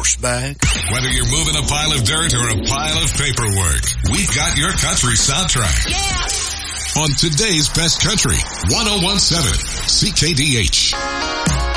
douchebag. Whether you're moving a pile of dirt or a pile of paperwork, we've got your country soundtrack. Yeah! On today's Best Country, 101.7 CKDH.